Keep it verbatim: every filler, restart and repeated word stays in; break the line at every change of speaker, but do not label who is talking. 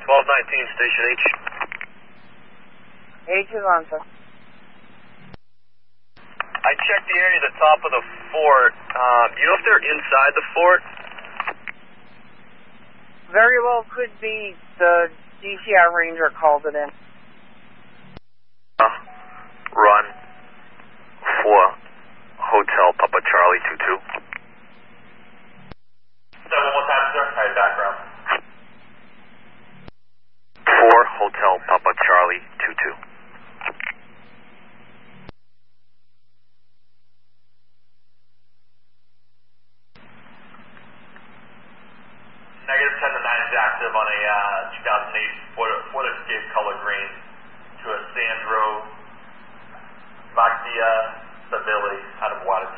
twelve nineteen, Station H.
H is on, sir.
I checked the area at the top of the fort. Uh, do you know if they're inside the fort?
Very well could be. The D C I Ranger called it in.
Uh, run for Hotel Papa Charlie two two.
Say one more time, sir. Hi, background.
For Hotel Papa Charlie two two.
Negative ten to nine is active on a uh, two thousand eight Ford, Ford Escape color green to a Sandro Vactia Stability out of Water